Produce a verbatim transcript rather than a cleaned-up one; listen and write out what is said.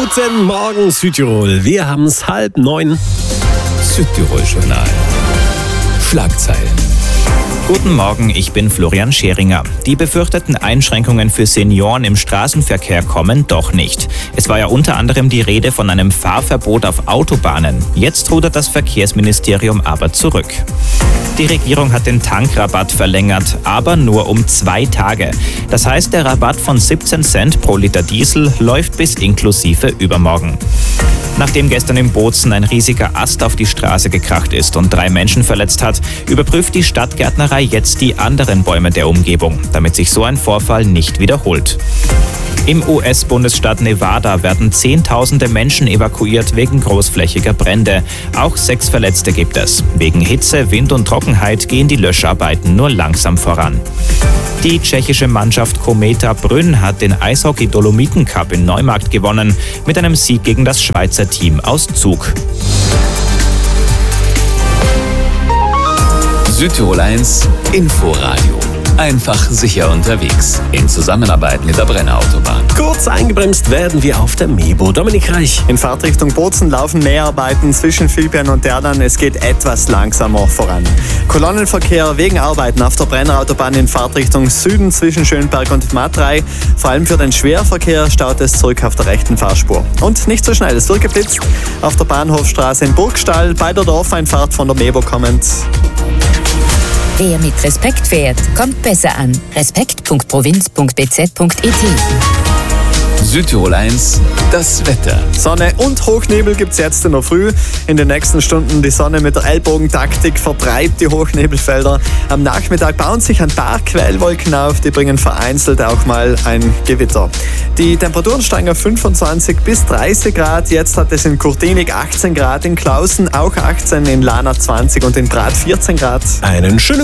Guten Morgen Südtirol, wir haben es halb neun. Südtirol-Journal. Schlagzeilen. Guten Morgen, ich bin Florian Scheringer. Die befürchteten Einschränkungen für Senioren im Straßenverkehr kommen doch nicht. Es war ja unter anderem die Rede von einem Fahrverbot auf Autobahnen. Jetzt rudert das Verkehrsministerium aber zurück. Die Regierung hat den Tankrabatt verlängert, aber nur um zwei Tage. Das heißt, der Rabatt von siebzehn Cent pro Liter Diesel läuft bis inklusive übermorgen. Nachdem gestern in Bozen ein riesiger Ast auf die Straße gekracht ist und drei Menschen verletzt hat, überprüft die Stadtgärtnerei jetzt die anderen Bäume der Umgebung, damit sich so ein Vorfall nicht wiederholt. Im U S-Bundesstaat Nevada werden Zehntausende Menschen evakuiert wegen großflächiger Brände. Auch sechs Verletzte gibt es. Wegen Hitze, Wind und Trockenheit gehen die Löscharbeiten nur langsam voran. Die tschechische Mannschaft Kometa Brünn hat den Eishockey-Dolomiten-Cup in Neumarkt gewonnen, mit einem Sieg gegen das Schweizer Team aus Zug. Südtirol eins Inforadio. Einfach sicher unterwegs. In Zusammenarbeit mit der Brenner Autobahn. Kurz eingebremst werden wir auf der Mebo. Dominik Reich. In Fahrtrichtung Bozen laufen Näharbeiten zwischen Vilbern und Derdern. Es geht etwas langsamer voran. Kolonnenverkehr wegen Arbeiten auf der Brenner Autobahn in Fahrtrichtung Süden zwischen Schönberg und Matrei. Vor allem für den Schwerverkehr staut es zurück auf der rechten Fahrspur. Und nicht so schnell, es wird geblitzt auf der Bahnhofstraße in Burgstall, bei der Dorfeinfahrt von der Mebo kommend. Wer mit Respekt fährt, kommt besser an. respekt punkt provinz punkt b z punkt e t. Südtirol eins, das Wetter. Sonne und Hochnebel gibt's jetzt in der Früh. In den nächsten Stunden die Sonne mit der Ellbogentaktik vertreibt die Hochnebelfelder. Am Nachmittag bauen sich ein paar Quellwolken auf, die bringen vereinzelt auch mal ein Gewitter. Die Temperaturen steigen auf fünfundzwanzig bis dreißig Grad. Jetzt hat es in Kurtinik achtzehn Grad, in Klausen auch achtzehn, in Lana zwanzig und in Prat vierzehn Grad. Einen schönen